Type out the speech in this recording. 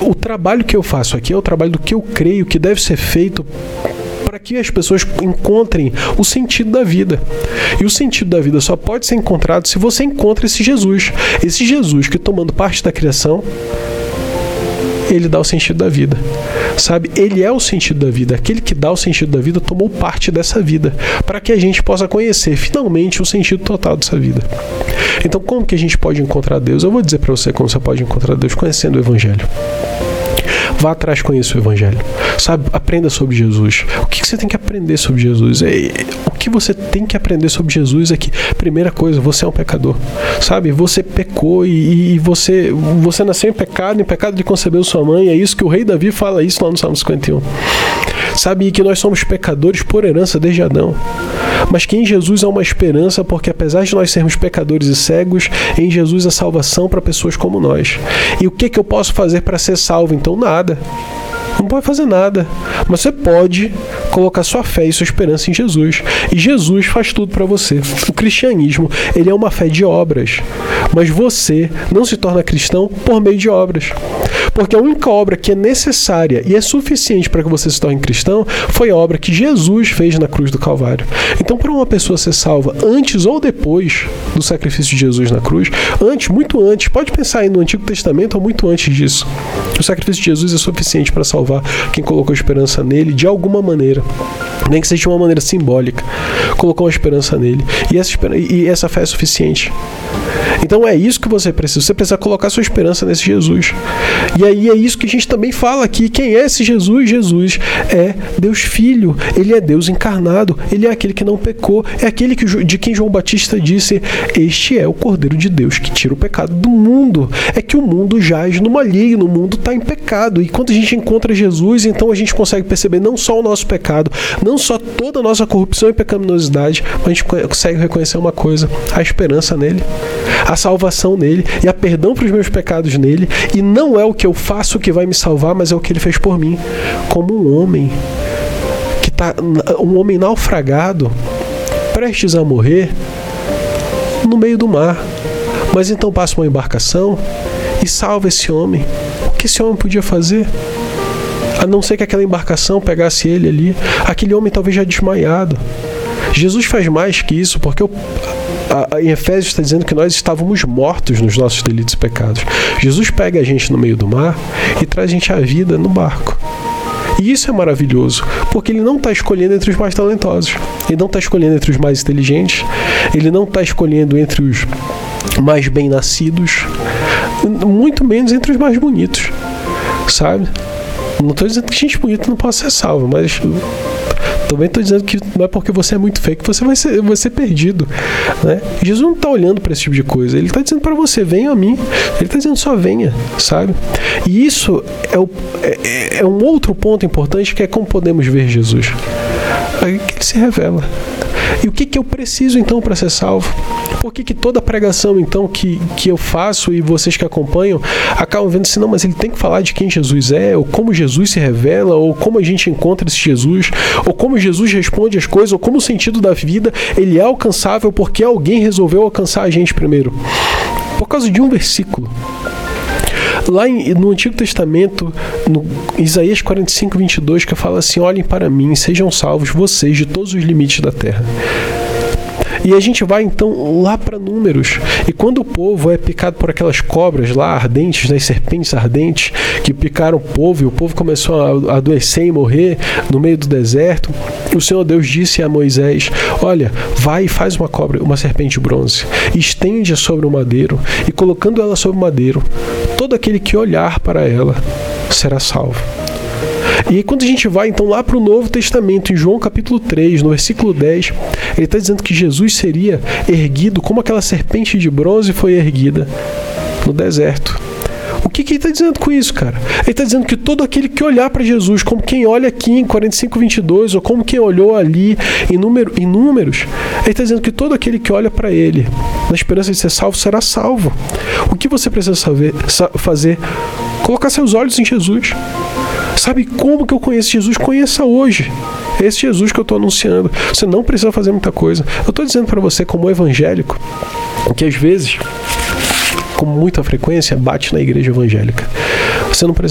o trabalho que eu faço aqui é o trabalho do que eu creio que deve ser feito para que as pessoas encontrem o sentido da vida. E o sentido da vida só pode ser encontrado se você encontra esse Jesus. Esse Jesus que, tomando parte da criação, ele dá o sentido da vida. Sabe? Ele é o sentido da vida. Aquele que dá o sentido da vida tomou parte dessa vida, para que a gente possa conhecer finalmente o sentido total dessa vida. Então, como que a gente pode encontrar Deus? Eu vou dizer para você como você pode encontrar Deus: conhecendo o Evangelho. Vá atrás, conheça o Evangelho. Sabe? Aprenda sobre Jesus. O que você tem que aprender sobre Jesus? O que você tem que aprender sobre Jesus é que, primeira coisa, você é um pecador. Sabe? Você pecou e você nasceu em pecado lhe concebeu sua mãe. É isso que o rei Davi fala isso lá no Salmo 51. Sabe? E que nós somos pecadores por herança desde Adão. Mas que em Jesus há uma esperança, porque apesar de nós sermos pecadores e cegos, em Jesus há salvação para pessoas como nós. E o que eu posso fazer para ser salvo? Então, nada. Não pode fazer nada, mas você pode colocar sua fé e sua esperança em Jesus. E Jesus faz tudo para você. O cristianismo, ele é uma fé de obras, mas você não se torna cristão por meio de obras. Porque a única obra que é necessária e é suficiente para que você se torne cristão foi a obra que Jesus fez na cruz do Calvário. Então, para uma pessoa ser salva antes ou depois do sacrifício de Jesus na cruz, antes, muito antes, pode pensar aí no Antigo Testamento ou muito antes disso, o sacrifício de Jesus é suficiente para salvar quem colocou esperança nele de alguma maneira, nem que seja de uma maneira simbólica, colocou uma esperança nele, e essa fé é suficiente. Então é isso que você precisa colocar sua esperança nesse Jesus. E aí é isso que a gente também fala aqui. Quem é esse Jesus? Jesus é Deus Filho, ele é Deus encarnado, ele é aquele que não pecou, é aquele de quem João Batista disse: este é o Cordeiro de Deus que tira o pecado do mundo. É que o mundo jaz no maligno, o mundo está em pecado, e quando a gente encontra Jesus, então a gente consegue perceber não só o nosso pecado, não só toda a nossa corrupção e pecaminosidade, mas a gente consegue reconhecer uma coisa: a esperança nele, a salvação nele e a perdão para os meus pecados nele. E não é o que eu faço que vai me salvar, mas é o que ele fez por mim, como um homem que tá, um homem naufragado, prestes a morrer no meio do mar, mas então passa uma embarcação e salva esse homem. O que esse homem podia fazer? A não ser que aquela embarcação pegasse ele ali, aquele homem talvez já desmaiado. Jesus faz mais que isso, porque em Efésios está dizendo que nós estávamos mortos nos nossos delitos e pecados. Jesus pega a gente no meio do mar e traz a gente à vida no barco. E isso é maravilhoso, porque ele não está escolhendo entre os mais talentosos, ele não está escolhendo entre os mais inteligentes, ele não está escolhendo entre os mais bem-nascidos, muito menos entre os mais bonitos, sabe? Não estou dizendo que gente bonita não possa ser salva, mas também estou dizendo que não é porque você é muito feio que você vai ser perdido, né? Jesus não está olhando para esse tipo de coisa. Ele está dizendo para você: venha a mim. Ele está dizendo: só venha, sabe? E isso é um outro ponto importante, que é como podemos ver Jesus. Aí que ele se revela. E o que eu preciso então para ser salvo? Por que toda pregação então que eu faço e vocês que acompanham acabam vendo assim: não, mas ele tem que falar de quem Jesus é, ou como Jesus se revela, ou como a gente encontra esse Jesus, ou como Jesus responde as coisas, ou como o sentido da vida ele é alcançável porque alguém resolveu alcançar a gente primeiro? Por causa de um versículo. Lá no Antigo Testamento, no Isaías 45, 22, que fala assim: olhem para mim, sejam salvos vocês de todos os limites da terra. E a gente vai então lá para Números, e quando o povo é picado por aquelas cobras lá ardentes, né, serpentes ardentes que picaram o povo, e o povo começou a adoecer e morrer no meio do deserto, o Senhor Deus disse a Moisés: olha, vai e faz uma serpente de bronze, estende-a sobre o madeiro, e colocando ela sobre o madeiro, todo aquele que olhar para ela será salvo. E quando a gente vai então lá para o Novo Testamento, em João capítulo 3, no versículo 10, ele está dizendo que Jesus seria erguido como aquela serpente de bronze foi erguida no deserto. O que ele está dizendo com isso, cara? Ele está dizendo que todo aquele que olhar para Jesus, como quem olha aqui em 45, 22, ou como quem olhou ali em Números, ele está dizendo que todo aquele que olha para ele, na esperança de ser salvo, será salvo. O que você precisa fazer? Colocar seus olhos em Jesus. Sabe como que eu conheço Jesus? Conheça hoje. Esse Jesus que eu estou anunciando. Você não precisa fazer muita coisa. Eu estou dizendo para você, como evangélico, que às vezes, com muita frequência, bate na igreja evangélica. Você não precisa